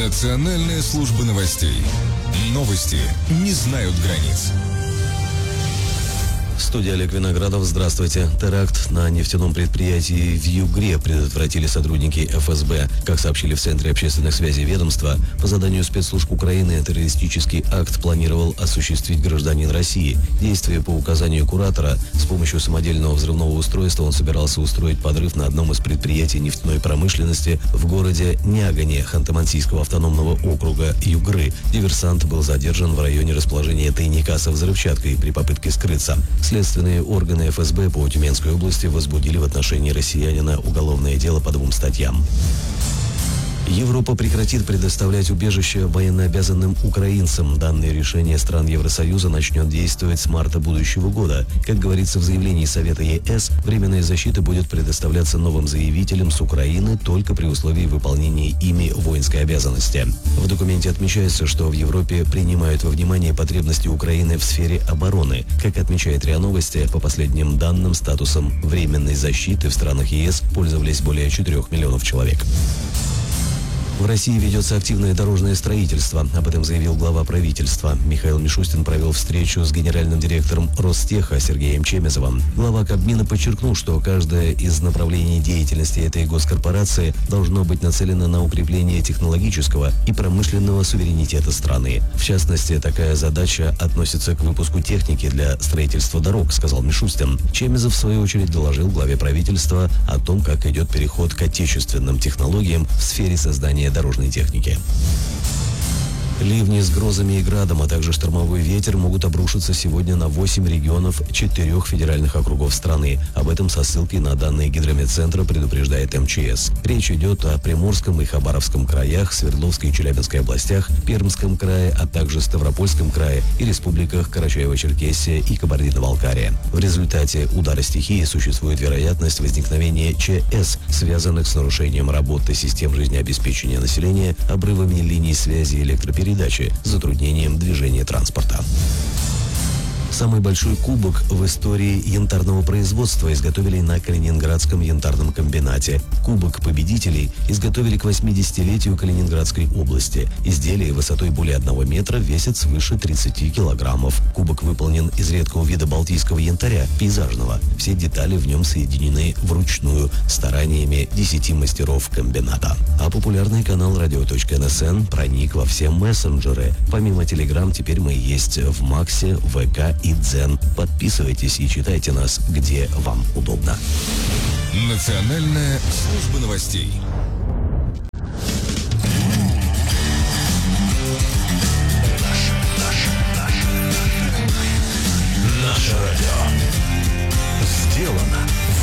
Национальная служба новостей. Новости не знают границ. Студия Олег Виноградов. Здравствуйте. Теракт на нефтяном предприятии в Югре предотвратили сотрудники ФСБ. Как сообщили в Центре общественных связей ведомства, по заданию спецслужб Украины террористический акт планировал осуществить гражданин России. Действуя по указанию куратора, с помощью самодельного взрывного устройства он собирался устроить подрыв на одном из предприятий нефтяной промышленности в городе Нягане Ханты-Мансийского автономного округа Югры. Диверсант был задержан в районе расположения тайника со взрывчаткой при попытке скрыться. Следственные органы ФСБ по Тюменской области возбудили в отношении россиянина уголовное дело по 2 статьям. Европа прекратит предоставлять убежище военнообязанным украинцам. Данное решение стран Евросоюза начнет действовать с марта будущего года. Как говорится в заявлении Совета ЕС, временная защита будет предоставляться новым заявителям с Украины только при условии выполнения ими воинской обязанности. В документе отмечается, что в Европе принимают во внимание потребности Украины в сфере обороны. Как отмечает РИА Новости, по последним данным, статусом временной защиты в странах ЕС пользовались более 4 миллионов человек. В России ведется активное дорожное строительство. Об этом заявил глава правительства. Михаил Мишустин провел встречу с генеральным директором Ростеха Сергеем Чемезовым. Глава Кабмина подчеркнул, что каждое из направлений деятельности этой госкорпорации должно быть нацелено на укрепление технологического и промышленного суверенитета страны. В частности, такая задача относится к выпуску техники для строительства дорог, сказал Мишустин. Чемезов, в свою очередь, доложил главе правительства о том, как идет переход к отечественным технологиям в сфере создания дорожной техники. Ливни с грозами и градом, а также штормовой ветер могут обрушиться сегодня на 8 регионов 4 федеральных округов страны. Об этом со ссылкой на данные Гидрометцентра предупреждает МЧС. Речь идет о Приморском и Хабаровском краях, Свердловской и Челябинской областях, Пермском крае, а также Ставропольском крае и республиках Карачаево-Черкесия и Кабардино-Балкария. В результате удара стихии существует вероятность возникновения ЧС, связанных с нарушением работы систем жизнеобеспечения населения, обрывами линий связи и электропередачи, затруднением движения транспорта. Самый большой кубок в истории янтарного производства изготовили на Калининградском янтарном комбинате. Кубок победителей изготовили к 80-летию Калининградской области. Изделие высотой более 1 метра весит свыше 30 килограммов. Кубок выполнен из редкого вида балтийского янтаря, пейзажного. Все детали в нем соединены вручную стараниями 10 мастеров комбината. А популярный канал Radio.NSN проник во все мессенджеры. Помимо Telegram, теперь мы есть в Максе, ВК и Дзен. Подписывайтесь и читайте нас, где вам удобно. Национальная служба новостей. Наше радио сделано